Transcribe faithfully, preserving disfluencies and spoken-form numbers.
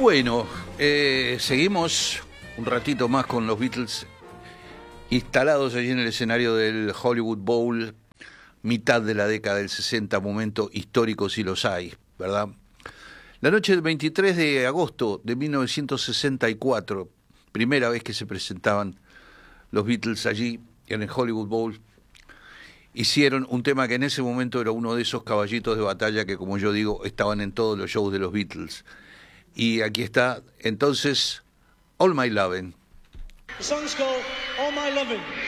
Bueno, eh, seguimos un ratito más con los Beatles instalados allí en el escenario del Hollywood Bowl, mitad de la década del sesenta, momento histórico si los hay, ¿verdad? La noche del veintitrés de agosto de mil novecientos sesenta y cuatro, primera vez que se presentaban los Beatles allí en el Hollywood Bowl, hicieron un tema que en ese momento era uno de esos caballitos de batalla que, como yo digo, estaban en todos los shows de los Beatles. Y aquí está, entonces, All My Lovin'. The song's called All My Lovin'.